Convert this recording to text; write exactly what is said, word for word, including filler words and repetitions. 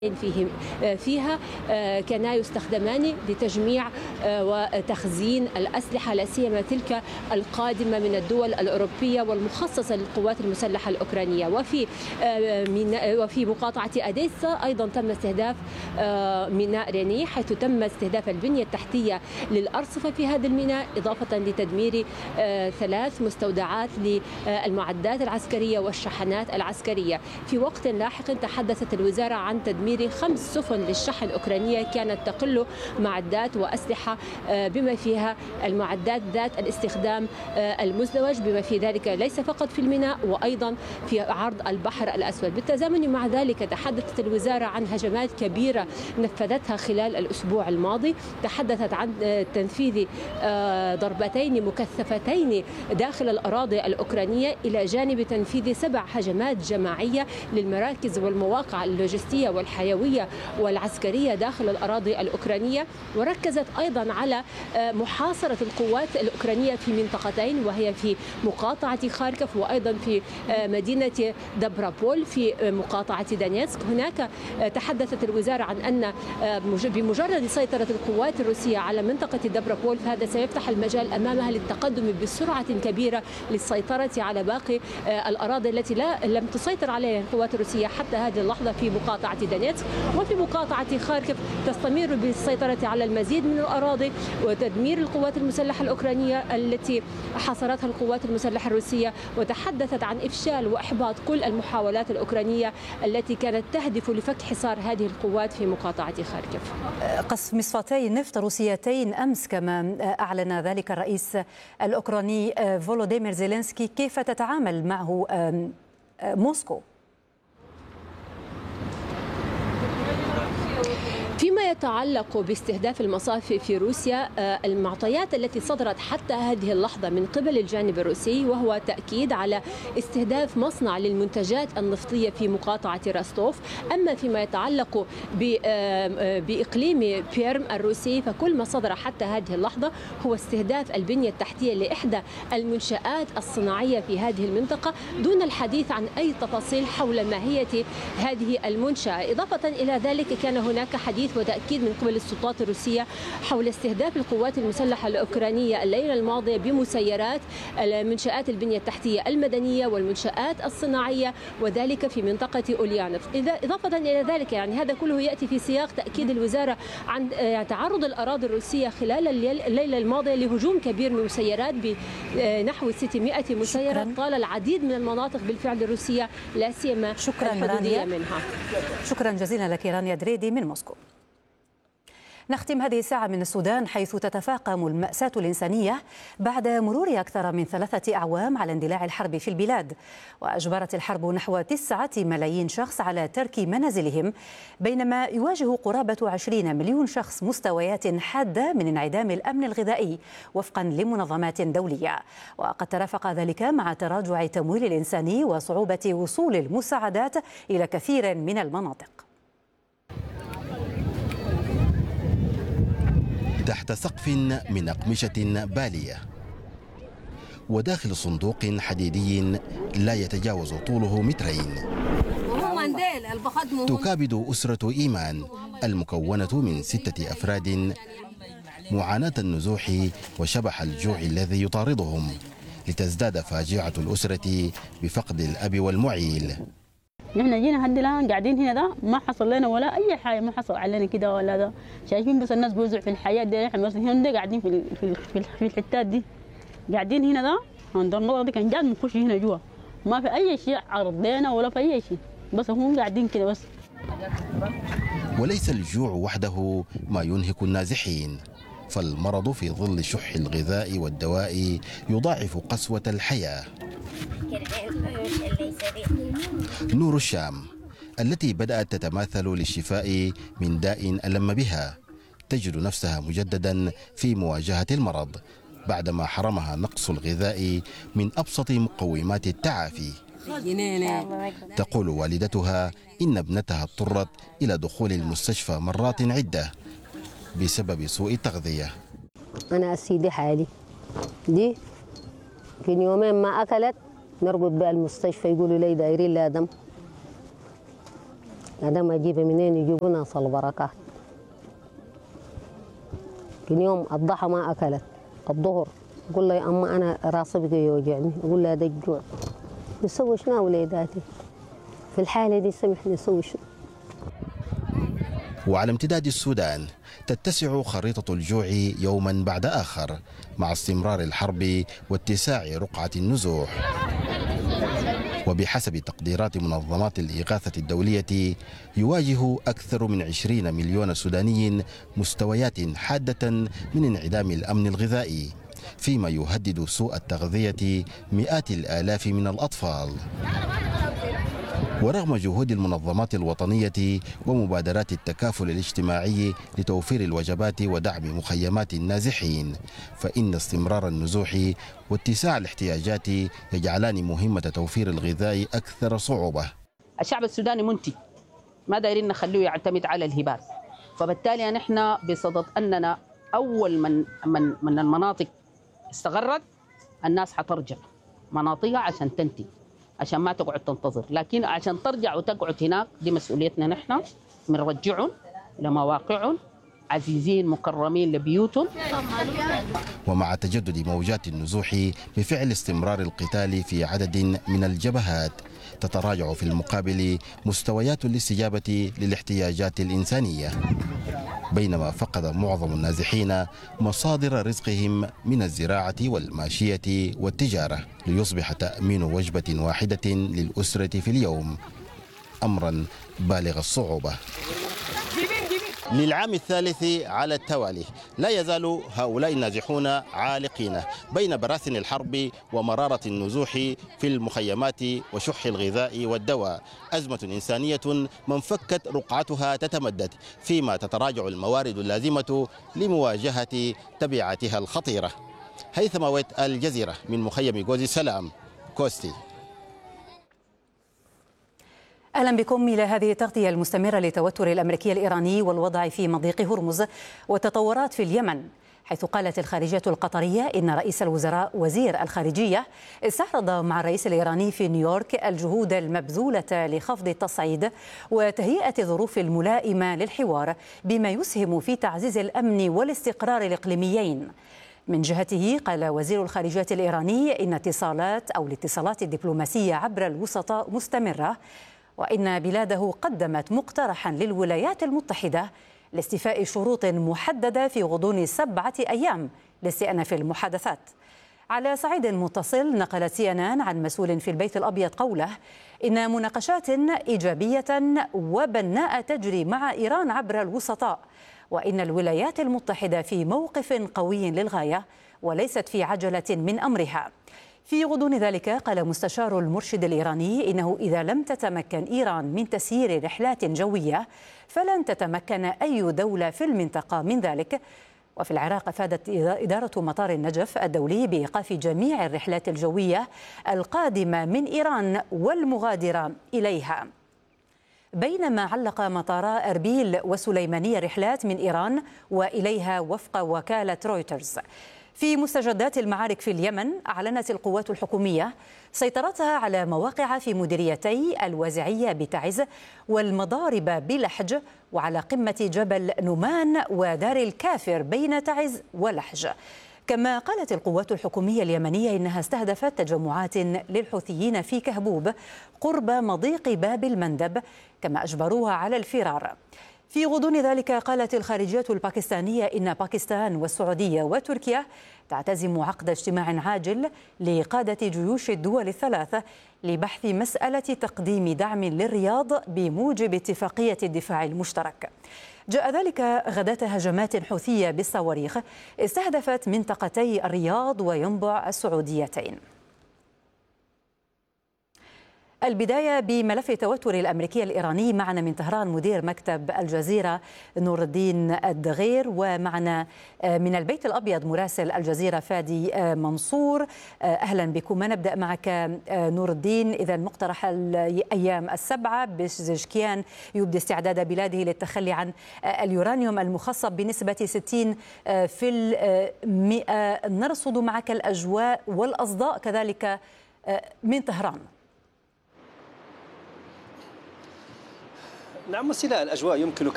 فيه فيها كانا يستخدمان لتجميع وتخزين الأسلحة لا سيما تلك القادمة من الدول الأوروبية والمخصصة للقوات المسلحة الأوكرانية. وفي وفي مقاطعة أديسا أيضا تم استهداف ميناء ريني، حيث تم استهداف البنية التحتية للأرصفة في هذا الميناء، إضافة لتدمير ثلاث مستودعات للمعدات العسكرية والشحنات العسكرية. في وقت لاحق تحدثت الوزارة عن تدمير خمس سفن للشحن الأوكرانية كانت تقل معدات وأسلحة، بما فيها المعدات ذات الاستخدام المزدوج، بما في ذلك ليس فقط في الميناء وأيضا في عرض البحر الأسود. بالتزامن مع ذلك تحدثت الوزارة عن هجمات كبيرة نفذتها خلال الأسبوع الماضي، تحدثت عن تنفيذ ضربتين مكثفتين داخل الأراضي الأوكرانية، إلى جانب تنفيذ سبع هجمات جماعية للمراكز والمواقع اللوجستية والحيوية والعسكرية داخل الأراضي الأوكرانية. وركزت أيضا على محاصرة القوات الأوكرانية في منطقتين، وهي في مقاطعة خاركوف وأيضا في مدينة دبرابول في مقاطعة دونيتسك. هناك تحدثت الوزارة عن أن بمجرد سيطرة القوات الروسية على منطقة دبرابول فهذا سيفتح المجال أمامها للتقدم بسرعة كبيرة للسيطرة على باقي الأراضي التي لا لم تسيطر عليها القوات الروسية حتى هذه اللحظة في مقاطعة دونيتسك. وفي مقاطعة خاركوف تستمر بالسيطرة على المزيد من الأراضي وتدمير القوات المسلحة الأوكرانية التي حاصرتها القوات المسلحة الروسية، وتحدثت عن إفشال وإحباط كل المحاولات الأوكرانية التي كانت تهدف لفك حصار هذه القوات في مقاطعة خاركوف. قصف مصفاتي نفط روسيتين أمس كما أعلن ذلك الرئيس الأوكراني فولوديمير زيلينسكي، كيف تتعامل معه موسكو؟ فيما يتعلق باستهداف المصافي في روسيا، المعطيات التي صدرت حتى هذه اللحظة من قبل الجانب الروسي وهو تأكيد على استهداف مصنع للمنتجات النفطية في مقاطعة راستوف. أما فيما يتعلق بإقليم بيرم الروسي فكل ما صدر حتى هذه اللحظة هو استهداف البنية التحتية لإحدى المنشآت الصناعية في هذه المنطقة، دون الحديث عن أي تفاصيل حول ماهية هذه المنشأة. إضافة إلى ذلك كان هناك حديث وتأكيد من قبل السلطات الروسية حول استهداف القوات المسلحة الأوكرانية الليلة الماضية بمسيرات المنشآت البنية التحتية المدنية والمنشآت الصناعية، وذلك في منطقة أوليانوف. إضافة إلى ذلك يعني هذا كله يأتي في سياق تأكيد الوزارة عن تعرض الأراضي الروسية خلال الليلة الماضية لهجوم كبير من مسيرات بنحو ستمائة مسيرة طال العديد من المناطق بالفعل الروسية، لا سيما الحدودية منها. شكرا جزيلا لك رانيا دريدي من موسكو. نختم هذه الساعة من السودان، حيث تتفاقم المأساة الإنسانية بعد مرور أكثر من ثلاثة أعوام على اندلاع الحرب في البلاد. وأجبرت الحرب نحو تسعة ملايين شخص على ترك منازلهم، بينما يواجه قرابة عشرين مليون شخص مستويات حادة من انعدام الأمن الغذائي وفقا لمنظمات دولية. وقد ترافق ذلك مع تراجع التمويل الإنساني وصعوبة وصول المساعدات إلى كثير من المناطق. تحت سقف من أقمشة بالية وداخل صندوق حديدي لا يتجاوز طوله مترين، تكابد أسرة إيمان المكونة من ستة أفراد معاناة النزوح وشبح الجوع الذي يطاردهم، لتزداد فاجعة الأسرة بفقد الأب والمعيل. نحن جينا هدي الآن قاعدين هنا ده ما حصل لنا ولا أي حاجة، ما حصل علينا كده ولا ده، شايفين بس الناس بيوزع في الحياة دي. احنا بس هنا ده قاعدين في في في الحتات دي، قاعدين هنا ده عند المنطقة دي، كان جاد بنخش هنا جوا ما في أي شيء عرض لنا ولا في أي شيء، بس هم قاعدين كده بس. وليس الجوع وحده ما ينهك النازحين، فالمرض في ظل شح الغذاء والدواء يضاعف قسوة الحياة. نور الشام التي بدأت تتماثل للشفاء من داء ألم بها تجد نفسها مجددا في مواجهة المرض بعدما حرمها نقص الغذاء من أبسط مقومات التعافي. تقول والدتها إن ابنتها اضطرت إلى دخول المستشفى مرات عدة بسبب سوء التغذية. أنا أسيدي حالي دي في يومين ما أكلت نربط بها المستشفى، يقولوا لي دايرين لا دم، عدم أجيبها منين يجيبوا ناس البركات. كل يوم الضحى ما أكلت، الظهر أقول لها يا أما أنا راسي بقى يوجعني، أقول لها ده الجوع. نسوي شنو وليداتي؟ في الحالة دي سمحني نسوي شنو؟ وعلى امتداد السودان تتسع خريطة الجوع يوما بعد آخر مع استمرار الحرب واتساع رقعة النزوح. وبحسب تقديرات منظمات الإغاثة الدولية يواجه أكثر من عشرين مليون سوداني مستويات حادة من انعدام الأمن الغذائي، فيما يهدد سوء التغذية مئات الآلاف من الأطفال. ورغم جهود المنظمات الوطنية ومبادرات التكافل الاجتماعي لتوفير الوجبات ودعم مخيمات النازحين، فإن استمرار النزوح واتساع الاحتياجات يجعلان مهمة توفير الغذاء أكثر صعوبة. الشعب السوداني منتج، ما دايرين نخليه يعتمد على الهبات، فبالتالي نحن بصدد أننا أول من من من المناطق استغرت الناس حترجع مناطقها عشان تنتج، عشان ما تقعد تنتظر، لكن عشان ترجع وتقعد هناك دي مسؤوليتنا نحن، بنرجعهم لمواقعهم عزيزين مكرمين لبيوتهم. ومع تجدد موجات النزوح بفعل استمرار القتال في عدد من الجبهات، تتراجع في المقابل مستويات الاستجابة للاحتياجات الإنسانية، بينما فقد معظم النازحين مصادر رزقهم من الزراعة والماشية والتجارة، ليصبح تأمين وجبة واحدة للأسرة في اليوم أمرا بالغ الصعوبة. للعام الثالث على التوالي لا يزال هؤلاء النازحون عالقين بين براثن الحرب ومرارة النزوح في المخيمات وشح الغذاء والدواء، أزمة إنسانية من فكت رقعتها تتمدد، فيما تتراجع الموارد اللازمة لمواجهة تبعاتها الخطيرة. هيثم ويت، الجزيرة، من مخيم جوز السلام، كوستي. أهلا بكم إلى هذه التغطية المستمرة للتوتر الأمريكي الإيراني والوضع في مضيق هرمز والتطورات في اليمن، حيث قالت الخارجية القطرية إن رئيس الوزراء وزير الخارجية استعرض مع الرئيس الإيراني في نيويورك الجهود المبذولة لخفض التصعيد وتهيئة الظروف الملائمة للحوار بما يسهم في تعزيز الأمن والاستقرار الإقليميين. من جهته قال وزير الخارجية الإيراني إن اتصالات أو الاتصالات الدبلوماسية عبر الوسطاء مستمرة، وإن بلاده قدمت مقترحا للولايات المتحدة لاستيفاء شروط محددة في غضون سبعة أيام لاستئناف المحادثات. على صعيد متصل، نقلت سي إن إن عن مسؤول في البيت الأبيض قوله إن مناقشات إيجابية وبناءة تجري مع إيران عبر الوسطاء، وإن الولايات المتحدة في موقف قوي للغاية وليست في عجلة من أمرها. في غضون ذلك قال مستشار المرشد الإيراني إنه إذا لم تتمكن إيران من تسيير رحلات جوية فلن تتمكن أي دولة في المنطقة من ذلك. وفي العراق أفادت إدارة مطار النجف الدولي بإيقاف جميع الرحلات الجوية القادمة من إيران والمغادرة إليها، بينما علق مطارا أربيل وسليمانية رحلات من إيران وإليها وفق وكالة رويترز. في مستجدات المعارك في اليمن، أعلنت القوات الحكومية سيطرتها على مواقع في مديريتي الوازعية بتعز والمضارب بلحج وعلى قمة جبل نمان ودار الكافر بين تعز ولحج. كما قالت القوات الحكومية اليمنية إنها استهدفت تجمعات للحوثيين في كهبوب قرب مضيق باب المندب، كما أجبروها على الفرار. في غضون ذلك قالت الخارجية الباكستانية إن باكستان والسعودية وتركيا تعتزم عقد اجتماع عاجل لقادة جيوش الدول الثلاثة لبحث مسألة تقديم دعم للرياض بموجب اتفاقية الدفاع المشترك. جاء ذلك غداة هجمات حوثية بالصواريخ استهدفت منطقتي الرياض وينبع السعوديتين. البداية بملف التوتر الأمريكي الإيراني. معنا من طهران مدير مكتب الجزيرة نور الدين الدغير، ومعنا من البيت الأبيض مراسل الجزيرة فادي منصور. أهلا بكم. نبدأ معك نور الدين. إذا مقترح الأيام السبعة بشزكيان يبدي استعداد بلاده للتخلي عن اليورانيوم المخصب بنسبة ستين في المئة. نرصد معك الأجواء والأصداء كذلك من طهران. نعم وسلاء الأجواء يمكنك